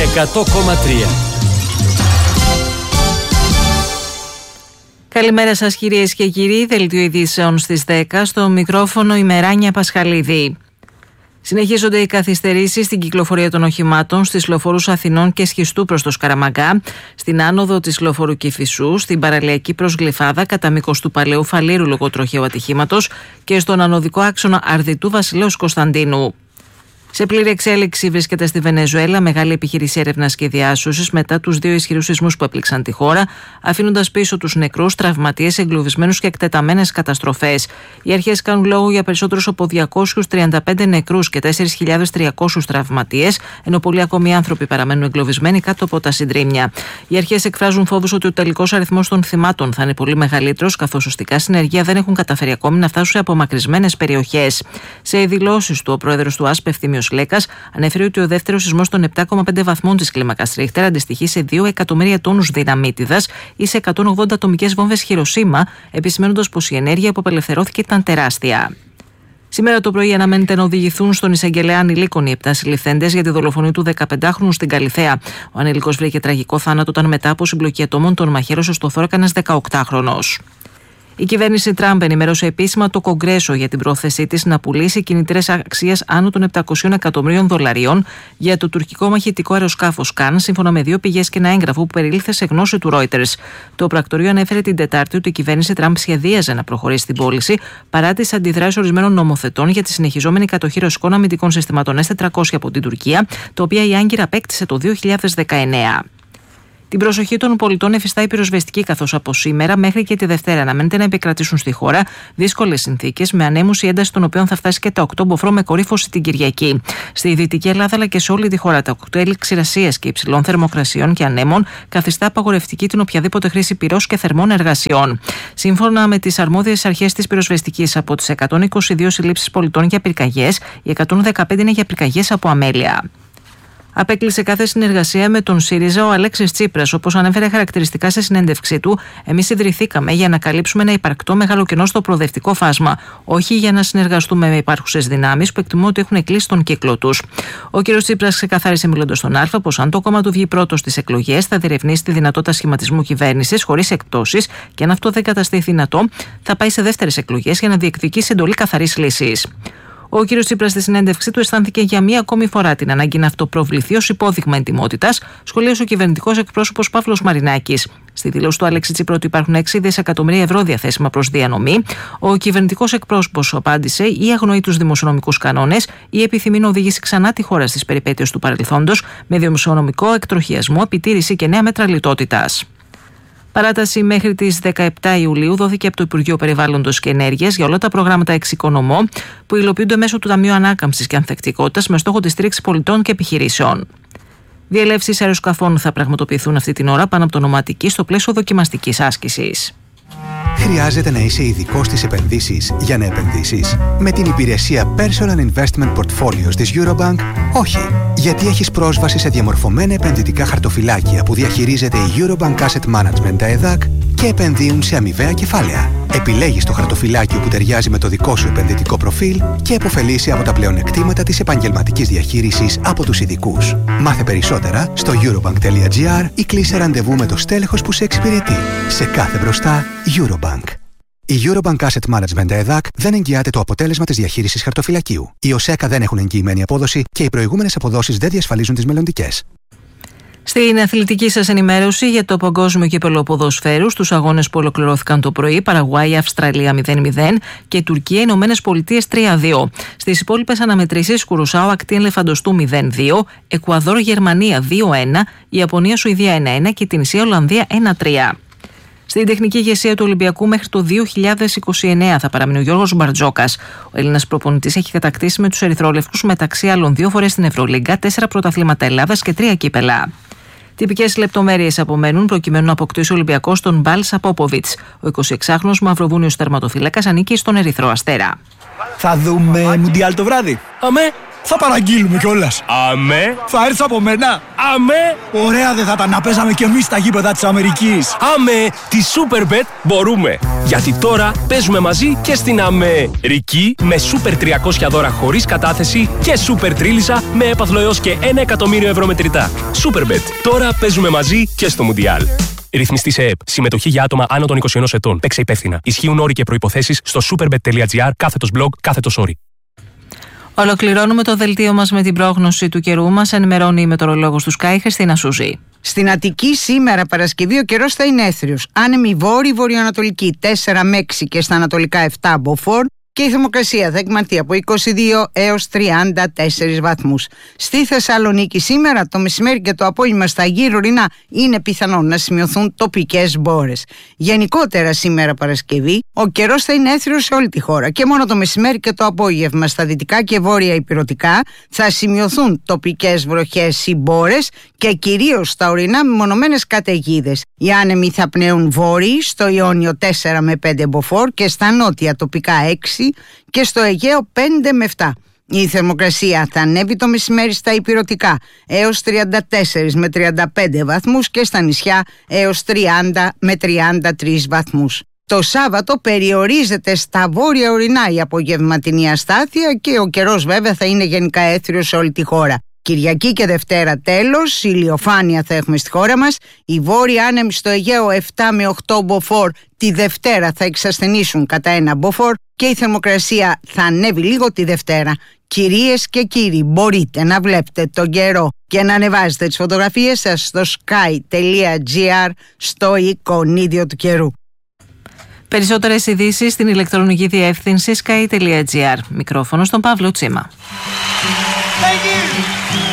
100,3. Καλημέρα σας κυρίες και κύριοι, δελτίο ειδήσεων στις 10, στο μικρόφωνο η Μεράνια Πασχαλίδη. Συνεχίζονται οι καθυστερήσεις στην κυκλοφορία των οχημάτων στις λεωφορούς Αθηνών και Σχιστού προς το Σκαραμαγκά, στην άνοδο της λεωφορού Κηφισού, στην παραλιακή προς Γλυφάδα κατά μήκος του Παλαιού Φαλήρου λόγω τροχαίου ατυχήματος και στον ανωδικό άξονα Αρδιτού Βασιλέως Κωνσταντίνου. Σε πλήρη εξέλιξη βρίσκεται στη Βενεζουέλα μεγάλη επιχείρηση έρευνας και διάσωσης μετά τους 2 ισχυρούς σεισμούς που έπληξαν τη χώρα, αφήνοντας πίσω τους νεκρούς, τραυματίες, εγκλωβισμένους και εκτεταμένες καταστροφές. Οι αρχές κάνουν λόγο για περισσότερους από 235 νεκρούς και 4.300 τραυματίες, ενώ πολλοί ακόμη άνθρωποι παραμένουν εγκλωβισμένοι κάτω από τα συντρίμμια. Οι αρχές εκφράζουν φόβους ότι ο τελικός αριθμός των θυμάτων θα είναι πολύ μεγαλύτερος, καθώς ωστικά συνεργεία δεν έχουν καταφέρει ακόμη να φτάσουν σε απομακρυσμένες περιοχές. Σε δηλώσεις του, ο πρόεδρος του ΑΣΠ Λέκας ανέφερε ότι ο δεύτερος σεισμός των 7,5 βαθμών της κλίμακας Ρίχτερ αντιστοιχεί σε 2 εκατομμύρια τόνους δυναμίτιδας ή σε 180 ατομικές βόμβες Χιροσίμα, επισημαίνοντας πως η ενέργεια που απελευθερώθηκε ήταν τεράστια. Σήμερα το πρωί αναμένεται να οδηγηθούν στον εισαγγελέα ανηλίκων οι 7 συλληφθέντες για τη δολοφονία του 15χρονου στην Καλιθέα. Ο ανήλικος βρήκε τραγικό θάνατο όταν μετά από συμπλοκή ατόμων τον μαχαίρωσε στο θώρακα ένας 18χρονος. Η κυβέρνηση Τραμπ ενημέρωσε επίσημα το Κογκρέσο για την πρόθεσή της να πουλήσει κινητήρες αξίας άνω των $700 εκατομμυρίων για το τουρκικό μαχητικό αεροσκάφος Καν, σύμφωνα με 2 πηγές και ένα έγγραφο που περίληφθε σε γνώση του Reuters. Το πρακτορείο ανέφερε την Τετάρτη ότι η κυβέρνηση Τραμπ σχεδίαζε να προχωρήσει στην πώληση παρά τις αντιδράσεις ορισμένων νομοθετών για τη συνεχιζόμενη κατοχή ρωσικών αμυντικών συστημάτων S-400 από την Τουρκία, τα οποία η Άγκυρα απέκτησε το 2019. Την προσοχή των πολιτών εφιστά η πυροσβεστική, καθώς από σήμερα μέχρι και τη Δευτέρα αναμένεται να επικρατήσουν στη χώρα δύσκολες συνθήκες, με ανέμους η ένταση των οποίων θα φτάσει και τα 8 μποφόρ με κορύφωση την Κυριακή. Στη Δυτική Ελλάδα αλλά και σε όλη τη χώρα, τα κοκτέιλ ξηρασίας και υψηλών θερμοκρασιών και ανέμων καθιστά απαγορευτική την οποιαδήποτε χρήση πυρός και θερμών εργασιών. Σύμφωνα με τις αρμόδιες αρχές της πυροσβεστικής, από τις 122 συλλήψεις πολιτών για πυρκαγιές, οι 115 είναι για πυρκαγιές από αμέλεια. Απέκλεισε κάθε συνεργασία με τον ΣΥΡΙΖΑ ο Αλέξης Τσίπρας, όπως ανέφερε χαρακτηριστικά σε συνέντευξή του. Εμείς ιδρυθήκαμε για να καλύψουμε ένα υπαρκτό μεγάλο κενό στο προοδευτικό φάσμα, όχι για να συνεργαστούμε με υπάρχουσες δυνάμεις που εκτιμώ ότι έχουν κλείσει τον κύκλο τους. Ο κ. Τσίπρας ξεκαθάρισε μιλώντας στον Α πως αν το κόμμα του βγει πρώτο στις εκλογές, θα διερευνήσει τη δυνατότητα σχηματισμού κυβέρνησης χωρίς εκπτώσεις και αν αυτό δεν καταστεί δυνατό, θα πάει σε δεύτερες εκλογές για να διεκδικήσει εντολή καθαρής λύσης. Ο κ. Τσίπρας στη συνέντευξή του αισθάνθηκε για μία ακόμη φορά την ανάγκη να αυτοπροβληθεί ως υπόδειγμα εντιμότητας, σχολίασε ο κυβερνητικός εκπρόσωπος Παύλος Μαρινάκης. Στη δήλωση του Αλέξη Τσίπρα ότι υπάρχουν 6 δισεκατομμύρια ευρώ διαθέσιμα προς διανομή, ο κυβερνητικός εκπρόσωπος απάντησε ή αγνοεί τους δημοσιονομικούς κανόνες ή επιθυμεί να οδηγήσει ξανά τη χώρα στις περιπέτειες του παρελθόντος με δημοσιονομικό εκτροχιασμό, επιτήρηση και νέα μέτρα λιτότητας. Παράταση μέχρι τις 17 Ιουλίου δόθηκε από το Υπουργείο Περιβάλλοντος και Ενέργειας για όλα τα προγράμματα εξοικονομώ που υλοποιούνται μέσω του Ταμείου Ανάκαμψης και Ανθεκτικότητας με στόχο τη στήριξη πολιτών και επιχειρήσεων. Διελεύσεις αεροσκαφών θα πραγματοποιηθούν αυτή την ώρα πάνω από το Νοματική στο πλαίσιο δοκιμαστικής άσκησης. Χρειάζεται να είσαι ειδικός στις επενδύσεις για να επενδύσεις? Με την υπηρεσία Personal Investment Portfolios της Eurobank, όχι. Γιατί έχεις πρόσβαση σε διαμορφωμένα επενδυτικά χαρτοφυλάκια που διαχειρίζεται η Eurobank Asset Management ΕΔΑΚ και επενδύουν σε αμοιβαία κεφάλαια. Επιλέγεις το χαρτοφυλάκιο που ταιριάζει με το δικό σου επενδυτικό προφίλ και επωφελείσαι από τα πλεονεκτήματα της επαγγελματικής διαχείρισης από τους ειδικούς. Μάθε περισσότερα στο eurobank.gr ή κλείσε ραντεβού με το στέλεχος που σε εξυπηρετεί. Σε κάθε μπροστά, Eurobank. Η Eurobank Asset Management ΕΔΑΚ δεν εγγυάται το αποτέλεσμα της διαχείρισης χαρτοφυλακίου. Οι ΟΣΕΚΑ δεν έχουν εγγυημένη απόδοση και οι προηγούμενες αποδόσεις δεν διασφαλίζουν τις μελλοντικές. Στην αθλητική σας ενημέρωση για το Παγκόσμιο Κύπελλο Ποδοσφαίρου, στους αγώνες που ολοκληρώθηκαν το πρωί, Παραγουάη, Αυστραλία 0-0 και Τουρκία, Ηνωμένες Πολιτείες 3-2. Στις υπόλοιπες αναμετρήσεις, Κουρουσάο, Ακτή Ελεφαντοστού 0-2, Εκουαδόρ, Γερμανία 2-1, Ιαπωνία, Σουηδία 1-1 και την Ισία, Ολλανδία 1-3. Στην τεχνική ηγεσία του Ολυμπιακού μέχρι το 2029 θα παραμείνει ο Γιώργος Μπαρτζόκας. Ο Έλληνας προπονητής έχει κατακτήσει με τους ερυθρόλευκους μεταξύ άλλων 2 φορές στην Ευρωλίγκα, 4 πρωταθλήματα Ελλάδας και 3 κύπελα. Τυπικές λεπτομέρειες απομένουν προκειμένου να αποκτήσει ο Ολυμπιακός τον Μπάλσα Πόποβιτς. Ο 26χρονος μαυροβούνιος τερματοφύλακας ανήκει στον Ερυθρό Αστέρα. Θα δούμε Μουντιάλ το βράδυ. Αμέ, Θα παραγγείλουμε κιόλας. Αμέ. Θα έρθει από μένα. Αμέ. Ωραία δεν θα ήταν να παίζαμε κι εμείς στα γήπεδα της Αμερικής. Αμέ. Τη Superbet μπορούμε. Γιατί τώρα παίζουμε μαζί και στην Αμερική με Super 300 δώρα χωρίς κατάθεση και Super Τρίλισσα με έπαθλο έως και 1 εκατομμύριο ευρώ μετρητά. Superbet. Τώρα παίζουμε μαζί και στο Μουντιάλ. Ρυθμιστή σε ΕΕΠ. Συμμετοχή για άτομα άνω των 21 ετών. Παίξε υπεύθυνα. Ισχύουν όροι και προϋποθέσεις στο superbet.gr/blog/όροι. Ολοκληρώνουμε το δελτίο μας με την πρόγνωση του καιρού. Μας ενημερώνει η μετεωρολόγος του Sky, Χριστίνα Σούζη. Στην Αττική σήμερα Παρασκευή ο καιρός θα είναι έθριος. Άνεμη βόρειο-βορειοανατολική 4 με 6 και στα ανατολικά 7 μποφόρ. Και η θερμοκρασία θα εκμανθεί από 22 έως 34 βαθμούς. Στη Θεσσαλονίκη σήμερα το μεσημέρι και το απόγευμα στα γύρω-ορεινά είναι πιθανόν να σημειωθούν τοπικές μπόρες. Γενικότερα σήμερα Παρασκευή ο καιρός θα είναι έθριος σε όλη τη χώρα και μόνο το μεσημέρι και το απόγευμα στα δυτικά και βόρεια ηπειρωτικά θα σημειωθούν τοπικές βροχές ή μπόρες και κυρίως στα ορεινά μεμονωμένες καταιγίδες. Οι άνεμοι θα πνέουν βόρειοι στο Ιόνιο 4 με 5 μποφόρ και στα νότια τοπικά 6 και στο Αιγαίο 5 με 7. Η θερμοκρασία θα ανέβει το μεσημέρι στα ηπειρωτικά έως 34 με 35 βαθμούς και στα νησιά έως 30 με 33 βαθμούς. Το Σάββατο περιορίζεται στα βόρεια ορεινά η απογευματινή αστάθεια και ο καιρός βέβαια θα είναι γενικά έθριος σε όλη τη χώρα. Κυριακή και Δευτέρα τέλος, ηλιοφάνεια θα έχουμε στη χώρα μας. Οι βόρειοι άνεμοι στο Αιγαίο 7 με 8 μποφόρ τη Δευτέρα θα εξασθενήσουν κατά 1 μποφόρ και η θερμοκρασία θα ανέβει λίγο τη Δευτέρα. Κυρίες και κύριοι, μπορείτε να βλέπετε τον καιρό και να ανεβάζετε τις φωτογραφίες σας στο sky.gr στο εικονίδιο του καιρού. Περισσότερες ειδήσεις στην ηλεκτρονική διεύθυνση sky.gr. Μικρόφωνο στον Παύλο Τσίμα.